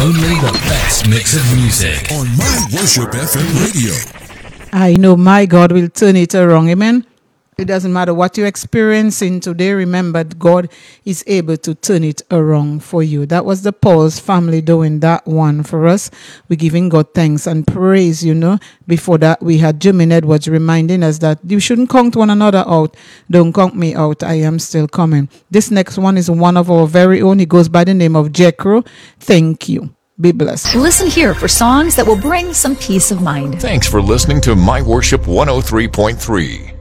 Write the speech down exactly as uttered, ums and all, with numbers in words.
Only the best mix of music on My Worship F M radio. I know my God will turn it around. Amen. It doesn't matter what you're experiencing today. Remember, God is able to turn it around for you. That was the Paul's family doing that one for us. We're giving God thanks and praise, you know. Before that, we had Jermaine Edwards reminding us that you shouldn't count one another out. Don't count me out. I am still coming. This next one is one of our very own. He goes by the name of Jethro. Thank you. Be blessed. Listen here for songs that will bring some peace of mind. Thanks for listening to My Worship one oh three point three.